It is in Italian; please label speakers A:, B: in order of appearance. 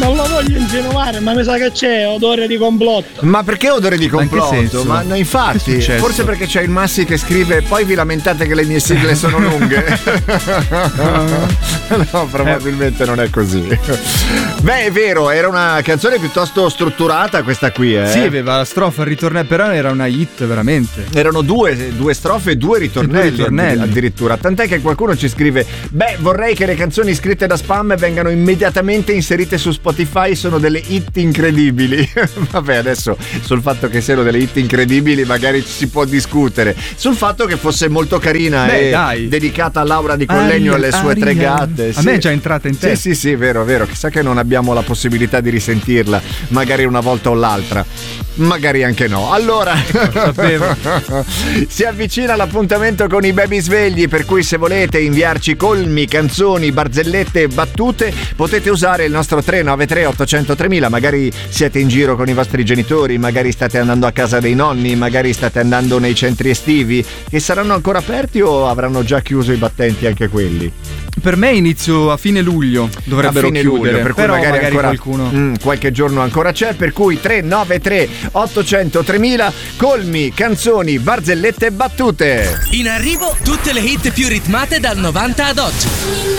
A: non lo voglio ingenuare, ma mi sa che c'è odore di complotto.
B: Ma perché odore di complotto?
C: Ma in che senso?
B: Ma no, infatti, forse perché c'è il Massi che scrive poi vi lamentate che le mie sigle sono lunghe. No, probabilmente non è così. Beh, è vero, era una canzone piuttosto strutturata questa qui,
C: Sì, aveva la strofa, il ritornello, però era una hit veramente.
B: Erano due strofe e due ritornelli. Addirittura. Tant'è che qualcuno ci scrive: beh, vorrei che le canzoni scritte da Spam vengano immediatamente inserite su Spotify, sono delle hit incredibili. Vabbè, adesso sul fatto che siano delle hit incredibili magari ci si può discutere. Sul fatto che fosse molto carina dedicata a Laura Di Collegno e alle sue tre gatte.
C: A me è già entrata in testa.
B: Sì, vero. Chissà che non abbiamo la possibilità di risentirla, magari una volta o l'altra. Magari anche no. Allora, si avvicina l'appuntamento con i baby svegli, per cui se volete inviarci colmi, canzoni, barzellette e battute potete usare il nostro 393 800 3000. Magari siete in giro con i vostri genitori, magari state andando a casa dei nonni, magari state andando nei centri estivi che saranno ancora aperti o avranno già chiuso i battenti anche quelli.
C: Per me inizio a fine luglio dovrebbero chiudere,
B: per cui
C: però
B: magari ancora
C: qualcuno
B: qualche giorno ancora c'è, per cui 393 800 3000, colmi, canzoni, barzellette e battute.
D: In arrivo tutte le hit più ritmate dal 90 ad oggi.